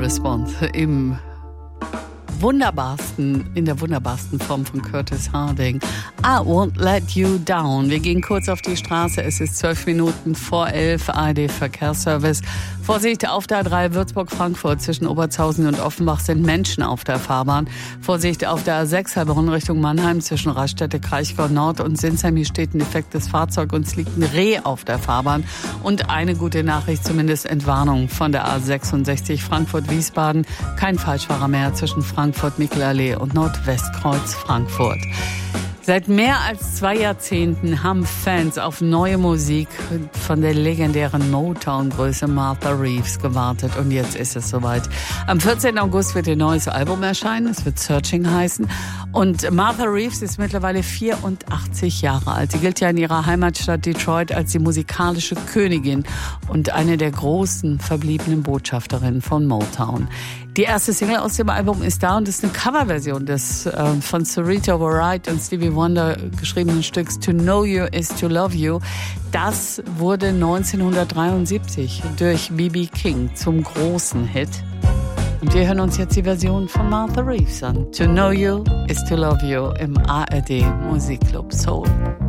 James Bond in der wunderbarsten Form von Curtis Harding. I won't let you down. Wir gehen kurz auf die Straße. Es ist 12 Minuten vor 11. ARD Verkehrsservice. Vorsicht auf der A3 Würzburg-Frankfurt zwischen Obertshausen und Offenbach sind Menschen auf der Fahrbahn. Vorsicht auf der A6 Heilbronn Richtung Mannheim zwischen Raststätte, Kraichgau Nord und Sinsheim. Hier steht ein defektes Fahrzeug und es liegt ein Reh auf der Fahrbahn. Und eine gute Nachricht, zumindest Entwarnung von der A66 Frankfurt-Wiesbaden. Kein Falschfahrer mehr zwischen Frankfurt-Michelallee und Nordwestkreuz Frankfurt. Seit mehr als 2 Jahrzehnten haben Fans auf neue Musik von der legendären Motown-Größe Martha Reeves gewartet. Und jetzt ist es soweit. Am 14. August wird ihr neues Album erscheinen. Es wird Searching heißen. Und Martha Reeves ist mittlerweile 84 Jahre alt. Sie gilt ja in ihrer Heimatstadt Detroit als die musikalische Königin und eine der großen verbliebenen Botschafterinnen von Motown. Die erste Single aus dem Album ist da und ist eine Coverversion des von Sarita Wright und Stevie Wonder geschriebenen Stücks To Know You Is To Love You. Das wurde 1973 durch B.B. King zum großen Hit. Und wir hören uns jetzt die Version von Martha Reeves an. To Know You Is To Love You im ARD Musikclub Soul.